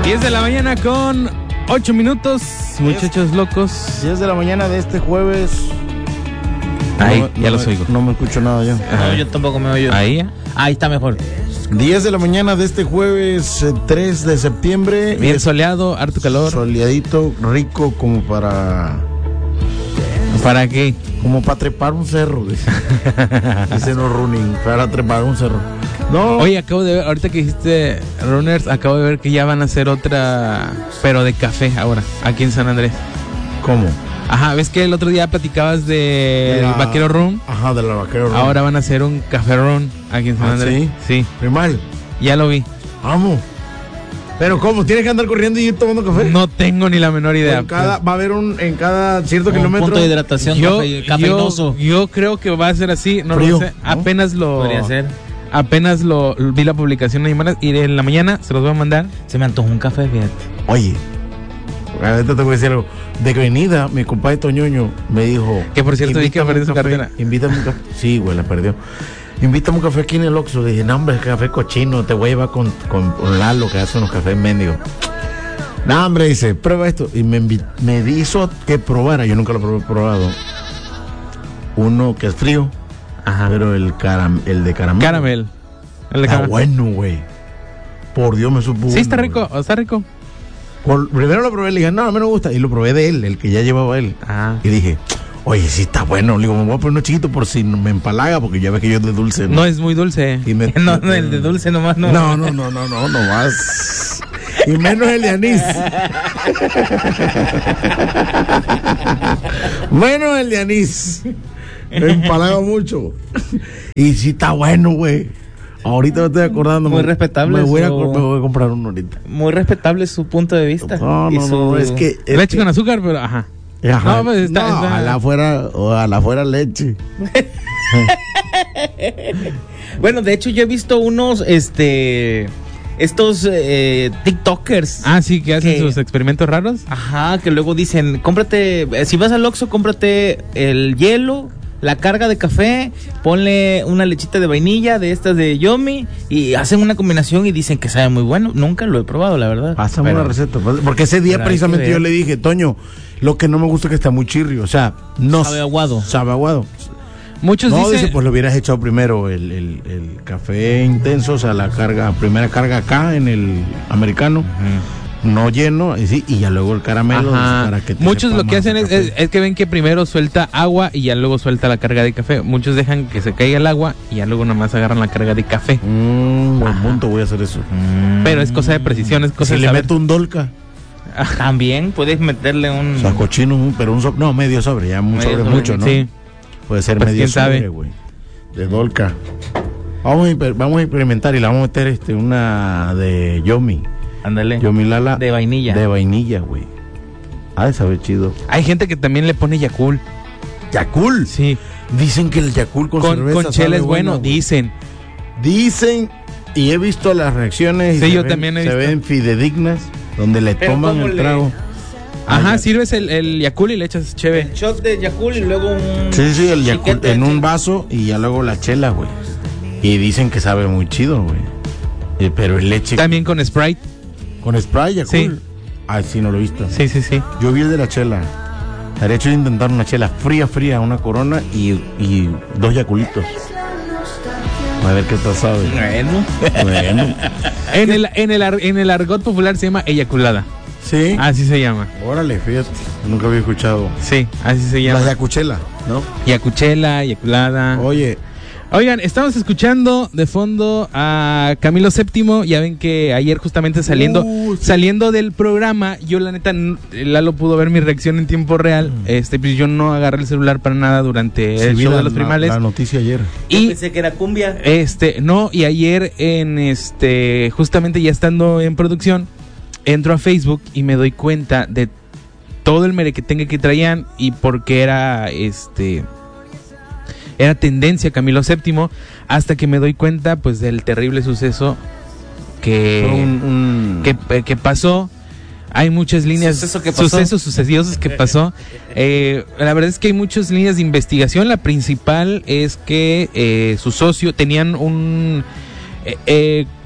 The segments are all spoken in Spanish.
10 de la mañana con 8 minutos, muchachos locos. 10 de la mañana de este jueves. Ahí, ya los oigo. No me escucho nada yo. No, yo tampoco me oigo. Ahí. Ahí está mejor. 10 de la mañana de este jueves 3 de septiembre. Bien soleado, harto calor. Soleadito, rico como para... ¿Para qué? Como para trepar un cerro, dice. Dice no running, para trepar un cerro. No. Oye, acabo de ver, ahorita que dijiste runners, acabo de ver que ya van a hacer otra, pero de café ahora, aquí en San Andrés. ¿Cómo? Ajá, ¿ves que el otro día platicabas del Vaquero Room? Ajá, de la Vaquero Room. Ahora van a hacer un café room aquí en San Andrés. ¿Sí? Sí. Primal. Ya lo vi. Vamos. Pero ¿cómo? ¿Tienes que andar corriendo y ir tomando café? No tengo ni la menor idea. Va a haber en cada cierto Un kilómetro. punto de hidratación cafeinoso. Yo creo que va a ser así. No Frío, lo sé. ¿no? Apenas lo... Podría ser. Apenas vi la publicación y en la mañana se los voy a mandar. Se me antojó un café, fíjate. Oye, ahorita te voy a decir algo. De venida, mi compadre Toñoño me dijo... Que por cierto, vi que invítame perdió un su café, cartera. Invítame un café. Sí, güey, la perdió. Invítame un café aquí en el Oxxo. Le dije, no, hombre, café cochino. Te voy a llevar con Lalo, que hace unos cafés mendigos. No, hombre, dice, prueba esto. Y me hizo que probara. Yo nunca lo he probado. Uno que es frío. Ajá. Pero el de caramelo. Caramel. El de Está caramel. bueno, güey. Por Dios, me supo. Sí, está bueno, rico, güey. está rico. Primero lo probé, le dije, no, a mí no me gusta. Y lo probé de él, el que ya llevaba él. Ah. Y dije, oye, sí está bueno. Le digo, me voy a poner uno chiquito por si me empalaga, porque ya ves que yo es de dulce. No es muy dulce. Y me- No, el de dulce nomás no. No más. Y menos el de anís. Menos el de anís. Me empalaga mucho. Y sí está bueno, güey. Ahorita me estoy acordando. Muy respetable Me voy a su- comprar uno ahorita. Muy respetable su punto de vista. No, es que... Leche con azúcar, pero ajá. Ajá. No, pues está- está- ojalá fuera leche. Bueno, de hecho yo he visto unos, estos TikTokers. Ah, sí, que hacen ¿Qué? sus experimentos raros. Ajá, que luego dicen, cómprate, si vas al Oxxo, cómprate el hielo, la carga de café, ponle una lechita de vainilla de estas de Yomi y hacen una combinación y dicen que sabe muy bueno. Nunca lo he probado, la verdad. Pásame Pero- una receta. Porque ese día pero hay precisamente que yo ver. le dije, Toño, lo que no me gusta es que está muy chirrio. O sea, no Sabe aguado. Sabe aguado. Muchos No, dicen... dice, pues lo hubieras echado primero el café intenso, o sea, primera carga acá en el americano, no lleno, y ya luego el caramelo. Ajá. Para que te Muchos sepa lo que más hacen a café. es que ven que primero suelta agua y ya luego suelta la carga de café. Muchos dejan que se caiga el agua y ya luego nomás agarran la carga de café. Buen Ajá. punto, voy a hacer eso. Pero es cosa de precisión, es cosa Si de le saber. meto un dolca, También puedes meterle un... o sea, cochino, pero no, medio sobre, ya un Medio sobre sobre, mucho, ¿no? Sí. Puede ser Pues medio quién sabe. sobre, güey. De dolca. Vamos a experimentar y le vamos a meter una de Yomi. Ándale. Yomi Lala. De vainilla. De vainilla, güey. Ah, sabe chido. Hay gente que también le pone Yakult. Yakult. Sí. Dicen que el Yakult con cerveza Con chela sabe es bueno, güey. dicen. Dicen, y he visto las reacciones. Sí, y yo se también he se visto. ven fidedignas, donde le Pero toman ¿cómo el le- trago. Ajá, ya. sirves el Yakult y le echas cheve. El shot de Yakult y luego un... Sí, el Yakult chiquete en de un chela. vaso y ya luego la chela, güey. Y dicen que sabe muy chido, güey. Pero es leche También con Sprite. con spray, Yakult. Sí. Ay, sí, no lo he visto. Sí, sí, sí. Yo vi el de la chela. Estaría hecho de intentar una chela fría, una corona y 2 Yakulitos. A ver qué tal sabe. Bueno. Bueno. En el argot popular se llama eyaculada. Sí. Así se llama. Órale, fíjate. Nunca había escuchado. Sí, así se La llama. yacuchela, ¿no? Yacuchela, eyaculada. Oye, Oigan, estamos escuchando de fondo a Camilo VII. Ya ven que ayer justamente saliendo del programa, yo la neta, Lalo pudo ver mi reacción en tiempo real. Pues yo no agarré el celular para nada durante el vi show de los primales. la noticia ayer. Yo Y pensé que era cumbia. no, y ayer justamente ya estando en producción, entro a Facebook y me doy cuenta de todo el merequetengue que traían y porque era tendencia Camilo VII, hasta que me doy cuenta pues del terrible suceso que pasó. Hay muchas líneas, ¿Suceso que pasó? sucesos sucediosos que pasó. La verdad es que hay muchas líneas de investigación. La principal es que su socio tenían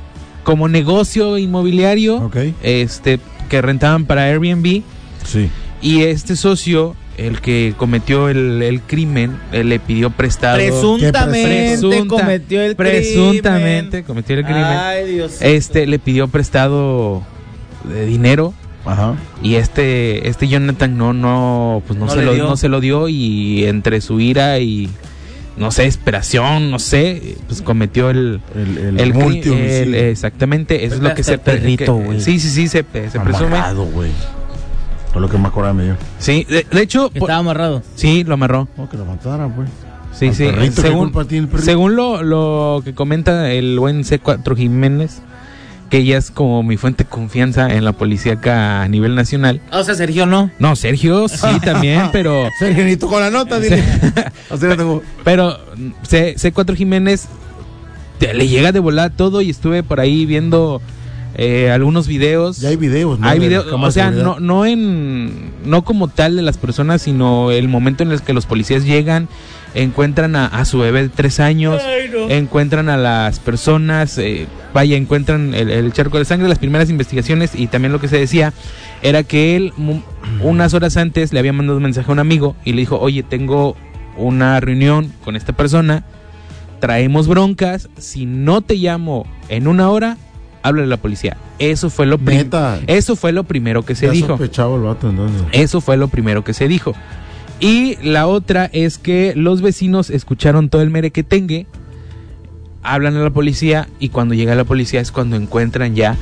como negocio inmobiliario, Ok. Que rentaban para Airbnb. Sí. Y este socio, el que cometió el crimen, le pidió prestado. Presuntamente cometió el Presuntamente cometió el crimen. Ay, Dios. Le pidió prestado de dinero. Ajá. Y Jonathan no se lo dio, y entre su ira y no sé, desesperación, no sé, pues cometió el multihomicidio. exactamente, eso es lo que se perrito, güey. Sí, se presume. Amarrado, güey. Fue lo que más coraje me dio. Sí, de hecho, Estaba amarrado. sí, lo amarró. No, que lo matara, pues. Sí, Al sí. perrito, ¿qué culpa tiene el perrito? Según lo que comenta el buen C4 Jiménez, que ella es como mi fuente de confianza en la policía acá a nivel nacional. O sea, Sergio no. No, Sergio sí también, pero... Sergio, ni tú con la nota, dile. O sea, tengo... Pero C4 Jiménez le llega de volar todo y estuve por ahí viendo algunos videos. Ya hay videos, ¿no? Hay videos, De cámara o sea, de seguridad. no como tal de las personas, sino el momento en el que los policías llegan, encuentran a su bebé de 3 años, encuentran a las personas, encuentran el charco de sangre. Las primeras investigaciones y también lo que se decía era que él unas horas antes le había mandado un mensaje a un amigo y le dijo: oye, tengo una reunión con esta persona, traemos broncas, si no te llamo en 1 hora, háblale a la policía. Eso fue lo primero que se Ya dijo. sospechaba el vato, entonces. Eso fue lo primero que se dijo. Y la otra es que los vecinos escucharon todo el merequetengue, hablan a la policía y cuando llega la policía es cuando encuentran ya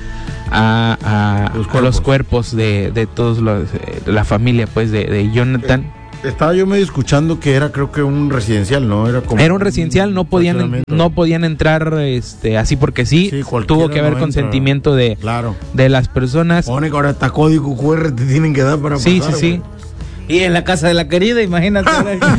a los cuerpos de todos la familia, pues, de Jonathan. Estaba yo medio escuchando que era, creo que un residencial, ¿no? Era un residencial, no podían entrar así porque sí, tuvo que haber consentimiento de las personas. Pone que ahora hasta código QR te tienen que dar para pasar. Sí. Y en la casa de la querida, imagínate.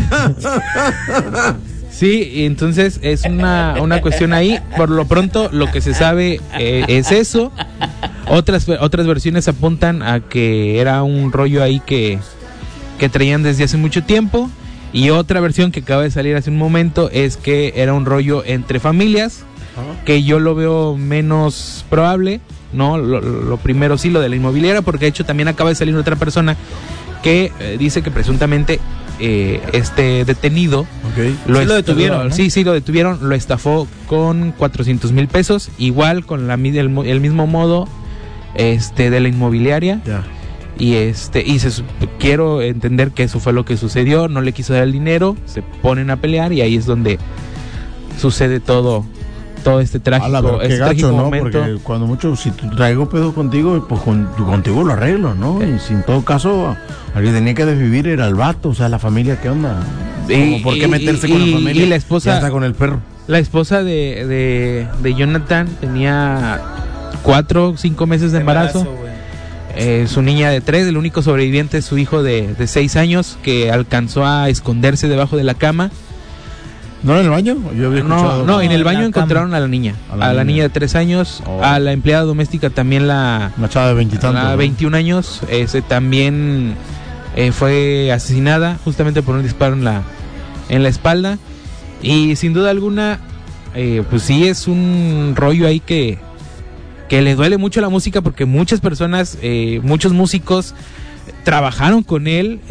Sí, entonces es una cuestión ahí. Por lo pronto, lo que se sabe es eso. Otras versiones apuntan a que era un rollo ahí que traían desde hace mucho tiempo. Y otra versión que acaba de salir hace un momento es que era un rollo entre familias, que yo lo veo menos probable, ¿no? Lo primero sí, lo de la inmobiliaria, porque de hecho también acaba de salir otra persona que dice que presuntamente este detenido lo detuvieron, ¿no? Sí, lo detuvieron, lo estafó con 400,000 pesos, igual con el mismo modo de la inmobiliaria. Ya. Y quiero entender que eso fue lo que sucedió, no le quiso dar el dinero, se ponen a pelear y ahí es donde sucede todo este trágico, qué gacho, ¿no? momento. Porque cuando mucho, si traigo pedo contigo, pues contigo lo arreglo, ¿no? Y si en todo caso, el que tenía que desvivir era el vato, o sea, la familia, ¿qué onda? ¿Por qué meterse con la familia? Y la esposa, ya está con el perro. La esposa de Jonathan tenía 4 o 5 meses de embarazo. Su niña de 3, el único sobreviviente es su hijo de 6 años, que alcanzó a esconderse debajo de la cama. ¿No en el baño? Yo había escuchado. No, en el baño encontraron a la niña. A la niña de 3 años, a la empleada doméstica también una chava de 20 y tantos. A 21 años, también fue asesinada justamente por un disparo en la espalda. Y sin duda alguna, pues sí es un rollo ahí que le duele mucho la música, porque muchas personas, muchos músicos trabajaron con él.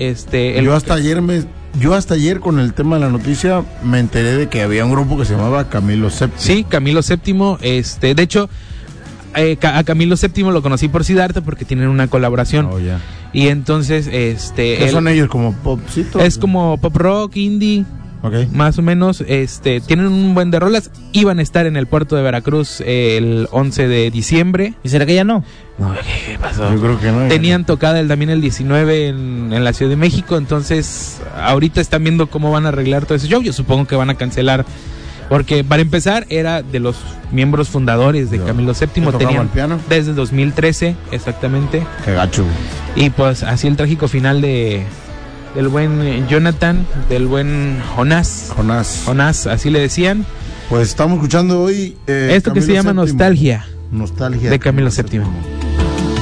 Yo hasta ayer con el tema de la noticia me enteré de que había un grupo que se llamaba Camilo VII. Sí, Camilo VII. De hecho, a Camilo VII lo conocí por Siddhartha porque tienen una colaboración. Oh, ya. Y entonces, ¿qué son ellos? ¿Como popcito? Es como pop rock, indie. Okay. Más o menos, tienen un buen de rolas. Iban a estar en el puerto de Veracruz el 11 de diciembre. ¿Y será que ya no? No, ¿qué pasó? Yo creo que no. Tenían tocada también el 19 en la Ciudad de México. Entonces, ahorita están viendo cómo van a arreglar todo ese show. Yo supongo que van a cancelar, porque para empezar era de los miembros fundadores de Camilo VII. Tenían el piano desde el 2013, exactamente. Qué gacho. Y pues así el trágico final del buen Jonathan, del buen Jonás, así le decían. Pues estamos escuchando hoy esto Camilo que se llama VII. Nostalgia de Camilo VII.